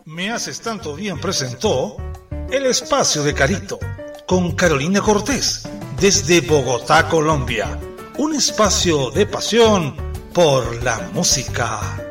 Me haces tanto bien presentó El Espacio de Carito con Carolina Cortés desde Bogotá, Colombia. Un espacio de pasión por la música.